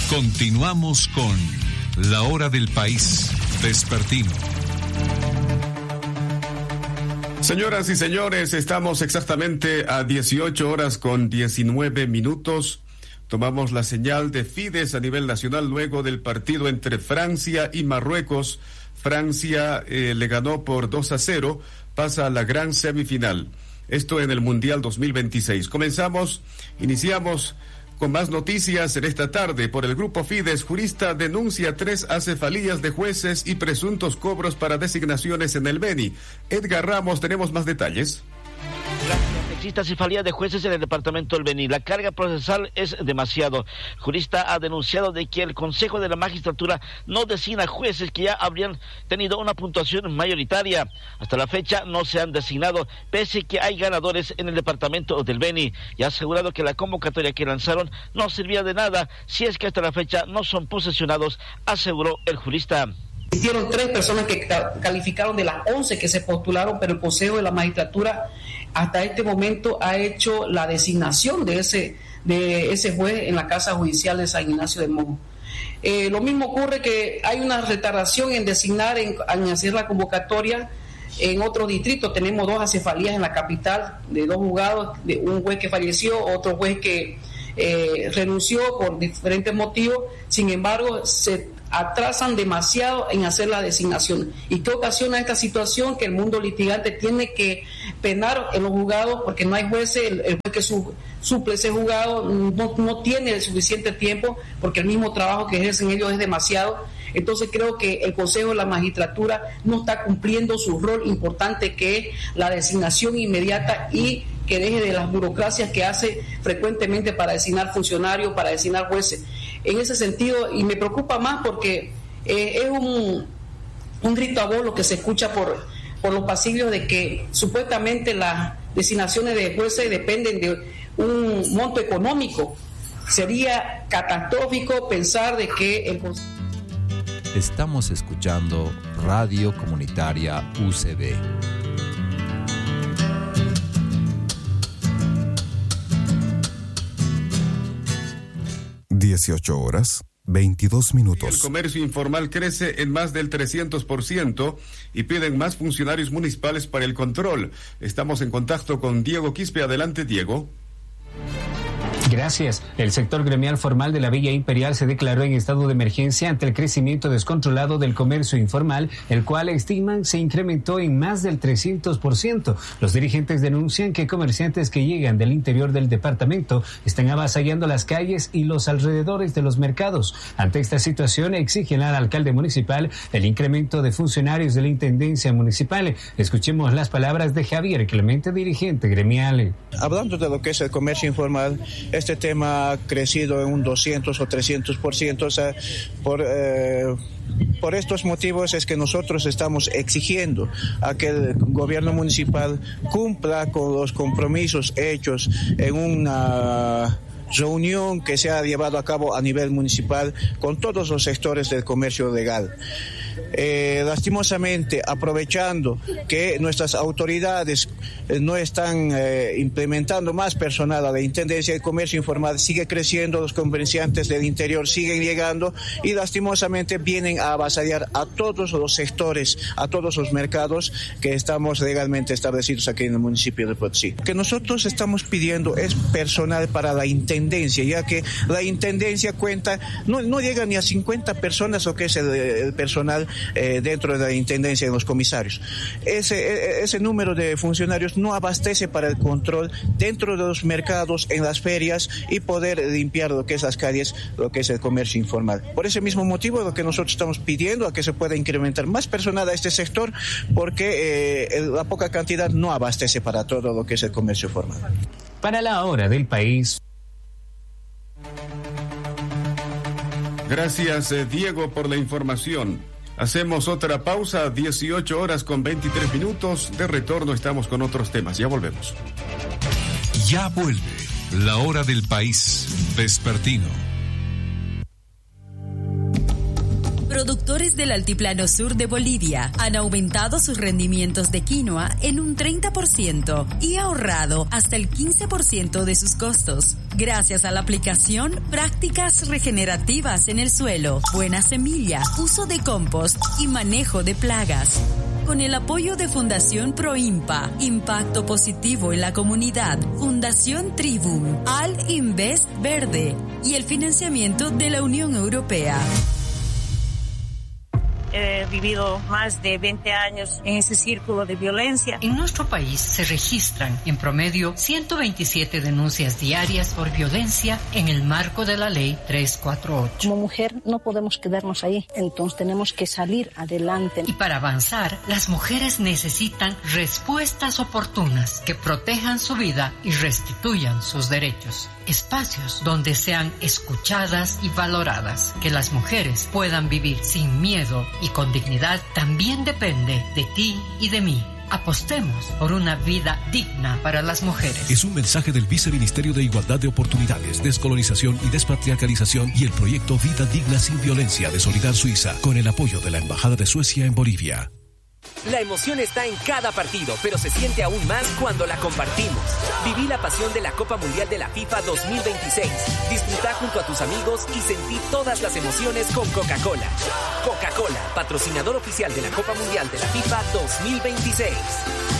Continuamos con La Hora del País Vespertino. Señoras y señores, estamos exactamente a 18 horas con 19 minutos. Tomamos la señal de Fides a nivel nacional luego del partido entre Francia y Marruecos. Francia le ganó por 2-0, pasa a la gran semifinal. Esto en el Mundial 2026. Iniciamos con más noticias en esta tarde. Por el grupo Fides, jurista denuncia 3 acefalías de jueces y presuntos cobros para designaciones en el Beni. Edgar Ramos, tenemos más detalles. Existe acefalía de jueces en el departamento del Beni. La carga procesal es demasiado. Jurista ha denunciado de que el Consejo de la Magistratura no designa jueces que ya habrían tenido una puntuación mayoritaria. Hasta la fecha no se han designado, pese que hay ganadores en el departamento del Beni. Y ha asegurado que la convocatoria que lanzaron no servía de nada si es que hasta la fecha no son posesionados, aseguró el jurista. Existieron 3 personas que calificaron de las 11 que se postularon, pero el Consejo de la Magistratura hasta este momento ha hecho la designación de ese juez en la Casa Judicial de San Ignacio de Mojo. Lo mismo ocurre que hay una retardación en designar, en hacer la convocatoria. En otro distrito tenemos 2 acefalías en la capital, de 2 juzgados, de un juez que falleció, otro juez que renunció por diferentes motivos. Sin embargo, se atrasan demasiado en hacer la designación. ¿Y qué ocasiona esta situación? Que el mundo litigante tiene que penar en los juzgados porque no hay jueces. El juez que suple ese juzgado no tiene el suficiente tiempo porque el mismo trabajo que ejercen ellos es demasiado. Entonces creo que el Consejo de la Magistratura no está cumpliendo su rol importante, que es la designación inmediata, y que deje de las burocracias que hace frecuentemente para designar funcionarios, para designar jueces. En ese sentido, y me preocupa más porque es un grito a voz lo que se escucha por los pasillos de que supuestamente las designaciones de jueces dependen de un monto económico. Sería catastrófico pensar de que el... Estamos escuchando Radio Comunitaria UCB. 18 horas, 22 minutos. El comercio informal crece en más del 300% y piden más funcionarios municipales para el control. Estamos en contacto con Diego Quispe. Adelante, Diego. Gracias. El sector gremial formal de la Villa Imperial se declaró en estado de emergencia ante el crecimiento descontrolado del comercio informal, el cual estiman se incrementó en más del 300%. Los dirigentes denuncian que comerciantes que llegan del interior del departamento están avasallando las calles y los alrededores de los mercados. Ante esta situación exigen al alcalde municipal el incremento de funcionarios de la Intendencia Municipal. Escuchemos las palabras de Javier Clemente, dirigente gremial. Hablando de lo que es el comercio informal, este tema ha crecido en un 200 o 300%, o sea, por estos motivos es que nosotros estamos exigiendo a que el gobierno municipal cumpla con los compromisos hechos en una reunión que se ha llevado a cabo a nivel municipal con todos los sectores del comercio legal. Lastimosamente, aprovechando que nuestras autoridades no están implementando más personal a la Intendencia, el comercio informal sigue creciendo, los comerciantes del interior siguen llegando y lastimosamente vienen a avasallar a todos los sectores, a todos los mercados que estamos legalmente establecidos aquí en el municipio de Potosí. Lo que nosotros estamos pidiendo es personal para la Intendencia, ya que la Intendencia cuenta, no llega ni a 50 personas lo que es el personal dentro de la Intendencia, de los comisarios. Ese número de funcionarios no abastece para el control dentro de los mercados, en las ferias, y poder limpiar lo que es las calles, lo que es el comercio informal. Por ese mismo motivo, lo que nosotros estamos pidiendo a que se pueda incrementar más personal a este sector, porque la poca cantidad no abastece para todo lo que es el comercio formal. Para la Hora del País. Gracias, Diego, por la información. Hacemos otra pausa, 18 horas con 23 minutos. De retorno estamos con otros temas. Ya volvemos. Ya vuelve La Hora del País Vespertino. productores del altiplano sur de Bolivia han aumentado sus rendimientos de quinoa en un 30% y ahorrado hasta el 15% de sus costos, gracias a la aplicación prácticas regenerativas en el suelo, buena semilla, uso de compost y manejo de plagas. Con el apoyo de Fundación Proimpa, Impacto Positivo en la Comunidad, Fundación Tribum, Al Invest Verde y el financiamiento de la Unión Europea. He vivido más de 20 años en ese círculo de violencia. En nuestro país se registran en promedio 127 denuncias diarias por violencia en el marco de la Ley 348. Como mujer no podemos quedarnos ahí, entonces tenemos que salir adelante. Y para avanzar, las mujeres necesitan respuestas oportunas que protejan su vida y restituyan sus derechos. Espacios donde sean escuchadas y valoradas, que las mujeres puedan vivir sin miedo y con dignidad, también depende de ti y de mí. Apostemos por una vida digna para las mujeres. Es un mensaje del Viceministerio de Igualdad de Oportunidades, Descolonización y Despatriarcalización y el proyecto Vida Digna Sin Violencia de Solidar Suiza, con el apoyo de la Embajada de Suecia en Bolivia. La emoción está en cada partido, pero se siente aún más cuando la compartimos. Viví la pasión de la Copa Mundial de la FIFA 2026. Disfruta junto a tus amigos y sentí todas las emociones con Coca-Cola. Coca-Cola, patrocinador oficial de la Copa Mundial de la FIFA 2026.